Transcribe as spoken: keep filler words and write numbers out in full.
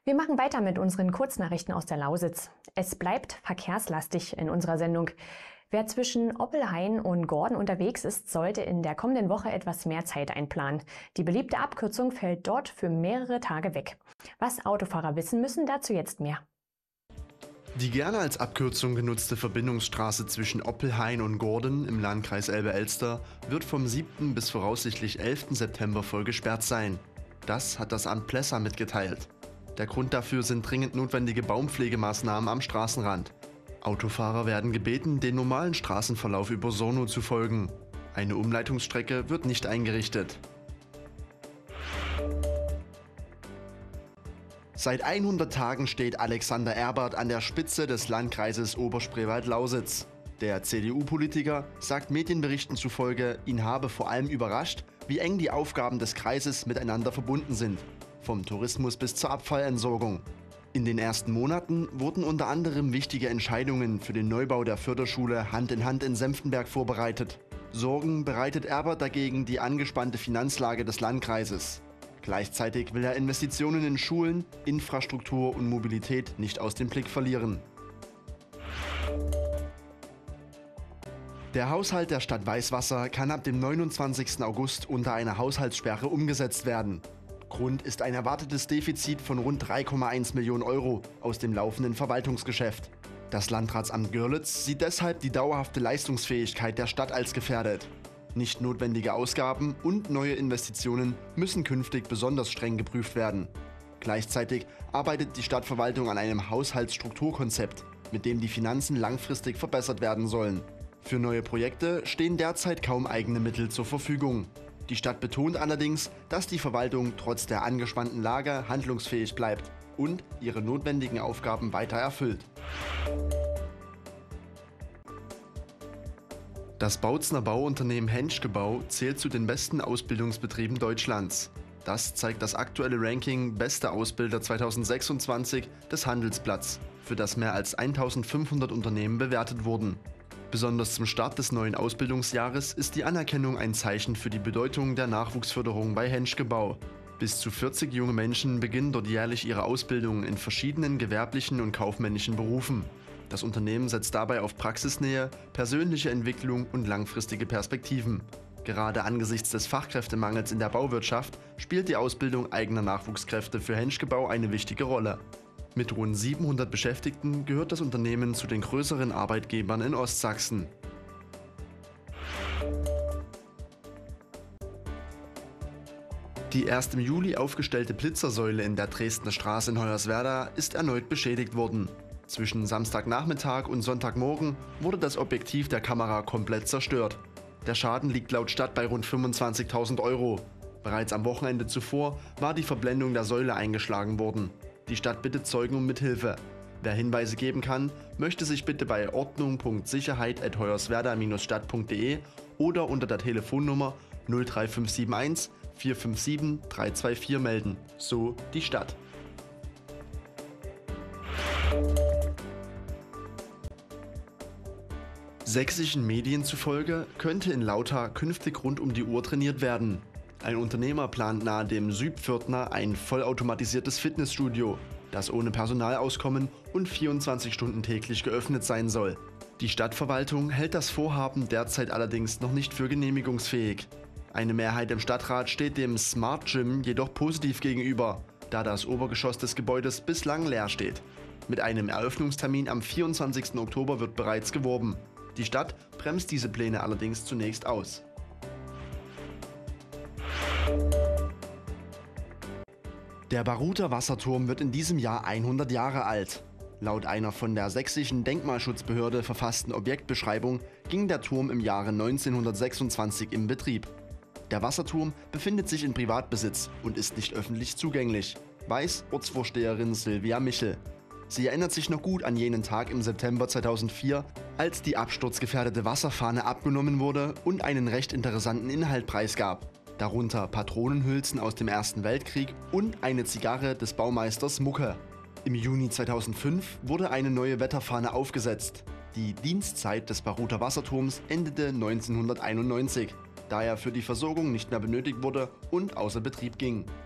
Wir machen weiter mit unseren Kurznachrichten aus der Lausitz. Es bleibt verkehrslastig in unserer Sendung. Wer zwischen Oppelhain und Gordon unterwegs ist, sollte in der kommenden Woche etwas mehr Zeit einplanen. Die beliebte Abkürzung fällt dort für mehrere Tage weg. Was Autofahrer wissen müssen, dazu jetzt mehr. Die gerne als Abkürzung genutzte Verbindungsstraße zwischen Oppelhain und Gordon im Landkreis Elbe-Elster wird vom siebten bis voraussichtlich elften September voll gesperrt sein. Das hat das Amt Plessa mitgeteilt. Der Grund dafür sind dringend notwendige Baumpflegemaßnahmen am Straßenrand. Autofahrer werden gebeten, den normalen Straßenverlauf über Sorno zu folgen. Eine Umleitungsstrecke wird nicht eingerichtet. Seit hundert Tagen steht Alexander Erbert an der Spitze des Landkreises Oberspreewald-Lausitz. Der C D U-Politiker sagt Medienberichten zufolge, ihn habe vor allem überrascht, wie eng die Aufgaben des Kreises miteinander verbunden sind. Vom Tourismus bis zur Abfallentsorgung. In den ersten Monaten wurden unter anderem wichtige Entscheidungen für den Neubau der Förderschule Hand in Hand in Senftenberg vorbereitet. Sorgen bereitet Erbert dagegen die angespannte Finanzlage des Landkreises. Gleichzeitig will er Investitionen in Schulen, Infrastruktur und Mobilität nicht aus dem Blick verlieren. Der Haushalt der Stadt Weißwasser kann ab dem neunundzwanzigsten August unter einer Haushaltssperre umgesetzt werden. Grund ist ein erwartetes Defizit von rund drei Komma eins Millionen Euro aus dem laufenden Verwaltungsgeschäft. Das Landratsamt Görlitz sieht deshalb die dauerhafte Leistungsfähigkeit der Stadt als gefährdet. Nicht notwendige Ausgaben und neue Investitionen müssen künftig besonders streng geprüft werden. Gleichzeitig arbeitet die Stadtverwaltung an einem Haushaltsstrukturkonzept, mit dem die Finanzen langfristig verbessert werden sollen. Für neue Projekte stehen derzeit kaum eigene Mittel zur Verfügung. Die Stadt betont allerdings, dass die Verwaltung trotz der angespannten Lage handlungsfähig bleibt und ihre notwendigen Aufgaben weiter erfüllt. Das Bautzner Bauunternehmen Henschke Bau zählt zu den besten Ausbildungsbetrieben Deutschlands. Das zeigt das aktuelle Ranking Beste Ausbilder zweitausendsechsundzwanzig des Handelsblatts, für das mehr als eintausendfünfhundert Unternehmen bewertet wurden. Besonders zum Start des neuen Ausbildungsjahres ist die Anerkennung ein Zeichen für die Bedeutung der Nachwuchsförderung bei Henschke Bau. Bis zu vierzig junge Menschen beginnen dort jährlich ihre Ausbildung in verschiedenen gewerblichen und kaufmännischen Berufen. Das Unternehmen setzt dabei auf Praxisnähe, persönliche Entwicklung und langfristige Perspektiven. Gerade angesichts des Fachkräftemangels in der Bauwirtschaft spielt die Ausbildung eigener Nachwuchskräfte für Henschke Bau eine wichtige Rolle. Mit rund siebenhundert Beschäftigten gehört das Unternehmen zu den größeren Arbeitgebern in Ostsachsen. Die erst im Juli aufgestellte Blitzersäule in der Dresdner Straße in Hoyerswerda ist erneut beschädigt worden. Zwischen Samstagnachmittag und Sonntagmorgen wurde das Objektiv der Kamera komplett zerstört. Der Schaden liegt laut Stadt bei rund fünfundzwanzigtausend Euro. Bereits am Wochenende zuvor war die Verblendung der Säule eingeschlagen worden. Die Stadt bittet Zeugen um Mithilfe. Wer Hinweise geben kann, möchte sich bitte bei ordnung punkt sicherheit at hoyerswerda stadt punkt de oder unter der Telefonnummer null drei fünf sieben eins vier fünf sieben drei zwei vier melden. So die Stadt. Sächsischen Medien zufolge könnte in Lauter künftig rund um die Uhr trainiert werden. Ein Unternehmer plant nahe dem Südpförtner ein vollautomatisiertes Fitnessstudio, das ohne Personal auskommen und vierundzwanzig Stunden täglich geöffnet sein soll. Die Stadtverwaltung hält das Vorhaben derzeit allerdings noch nicht für genehmigungsfähig. Eine Mehrheit im Stadtrat steht dem Smart Gym jedoch positiv gegenüber, da das Obergeschoss des Gebäudes bislang leer steht. Mit einem Eröffnungstermin am vierundzwanzigsten Oktober wird bereits geworben. Die Stadt bremst diese Pläne allerdings zunächst aus. Der Baruther Wasserturm wird in diesem Jahr hundert Jahre alt. Laut einer von der sächsischen Denkmalschutzbehörde verfassten Objektbeschreibung ging der Turm im Jahre neunzehnhundertsechsundzwanzig in Betrieb. Der Wasserturm befindet sich in Privatbesitz und ist nicht öffentlich zugänglich, weiß Ortsvorsteherin Silvia Michel. Sie erinnert sich noch gut an jenen Tag im September zweitausendvier, als die absturzgefährdete Wasserfahne abgenommen wurde und einen recht interessanten Inhalt preisgab. Darunter Patronenhülsen aus dem Ersten Weltkrieg und eine Zigarre des Baumeisters Mucke. Im Juni zweitausendfünf wurde eine neue Wetterfahne aufgesetzt. Die Dienstzeit des Baruther Wasserturms endete neunzehnhunderteinundneunzig, da er für die Versorgung nicht mehr benötigt wurde und außer Betrieb ging.